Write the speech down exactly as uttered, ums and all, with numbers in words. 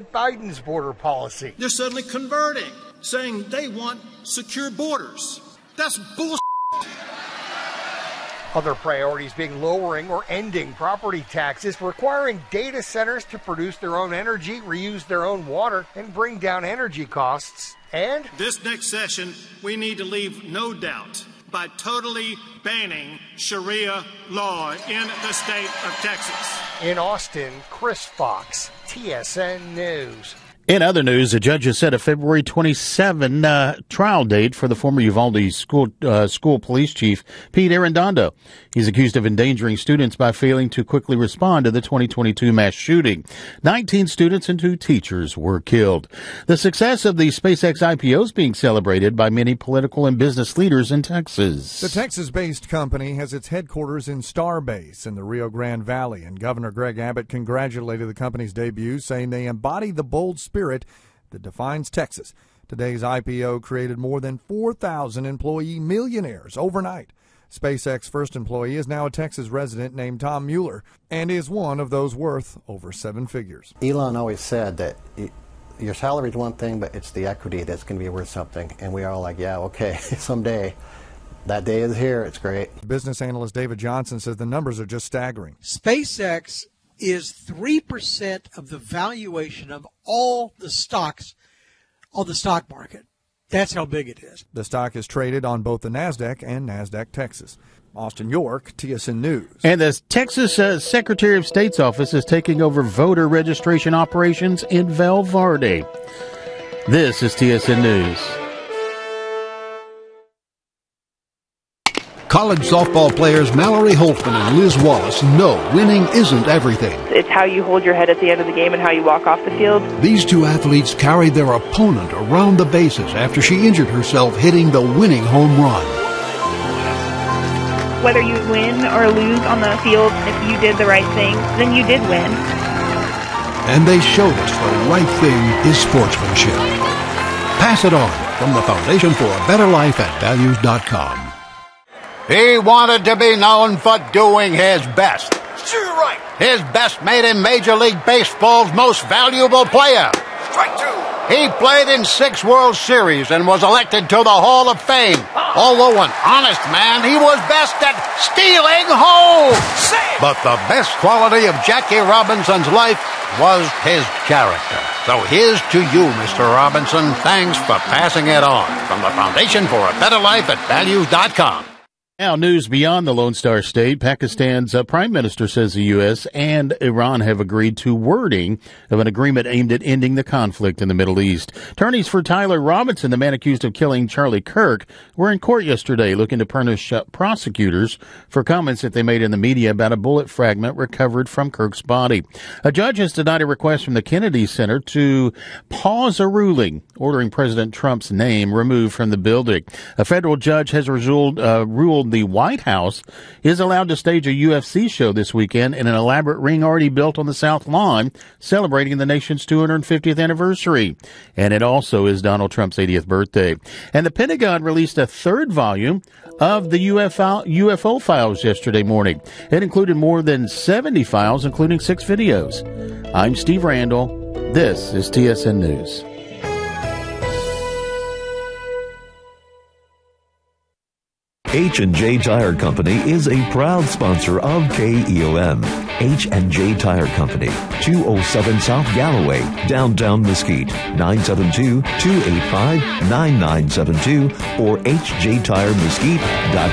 President Biden's border policy. They're suddenly converting, saying they want secure borders. That's bullshit. Other priorities being lowering or ending property taxes, requiring data centers to produce their own energy, reuse their own water, and bring down energy costs. And this next session, we need to leave no doubt by totally banning Sharia law in the state of Texas. In Austin, Chris Fox, T S N News. In other news, a judge has set a February twenty-seventh uh, trial date for the former Uvalde school uh, school police chief, Pete Arredondo. He's accused of endangering students by failing to quickly respond to the twenty twenty-two mass shooting. nineteen students and two teachers were killed. The success of the SpaceX I P O is being celebrated by many political and business leaders in Texas. The Texas-based company has its headquarters in Starbase in the Rio Grande Valley, and Governor Greg Abbott congratulated the company's debut, saying they embody the bold spirit that defines Texas. Today's I P O created more than four thousand employee millionaires overnight. SpaceX first employee is now a Texas resident named Tom Mueller and is one of those worth over seven figures. Elon always said that your salary is one thing, but it's the equity that's going to be worth something. And we are all like, yeah, okay, someday. That day is here. It's great. Business analyst David Johnson says the numbers are just staggering. SpaceX is three percent of the valuation of all the stocks on the stock market. That's how big it is. The stock is traded on both the NASDAQ and NASDAQ Texas. Austin York, T S N News. And the Texas uh, Secretary of State's office is taking over voter registration operations in Val Verde. This is T S N News. College softball players Mallory Holtzman and Liz Wallace know winning isn't everything. It's how you hold your head at the end of the game and how you walk off the field. These two athletes carried their opponent around the bases after she injured herself hitting the winning home run. Whether you win or lose on the field, if you did the right thing, then you did win. And they showed us the right thing is sportsmanship. Pass it on from the Foundation for a Better Life at values dot com. He wanted to be known for doing his best. Sure, right. His best made him Major League Baseball's most valuable player. Strike two. He played in six World Series and was elected to the Hall of Fame. Although an honest man, he was best at stealing home. Save. But the best quality of Jackie Robinson's life was his character. So here's to you, Mister Robinson. Thanks for passing it on. From the Foundation for a Better Life at values dot com. Now, news beyond the Lone Star State. Pakistan's uh, prime minister says the U S and Iran have agreed to wording of an agreement aimed at ending the conflict in the Middle East. Attorneys for Tyler Robinson, the man accused of killing Charlie Kirk, were in court yesterday looking to punish uh, prosecutors for comments that they made in the media about a bullet fragment recovered from Kirk's body. A judge has denied a request from the Kennedy Center to pause a ruling ordering President Trump's name removed from the building. A federal judge has ruled, uh, ruled the White House is allowed to stage a U F C show this weekend in an elaborate ring already built on the South Lawn, celebrating the nation's two hundred fiftieth anniversary. And it also is Donald Trump's eightieth birthday. And the Pentagon released a third volume of the U F O files yesterday morning. It included more than seventy files, including six videos. I'm Steve Randall. This is T S N News. H and J Tire Company is a proud sponsor of K E O M. H and J Tire Company, two oh seven South Galloway, downtown Mesquite, nine seven two, two eight five, nine nine seven two or h j tire mesquite dot com.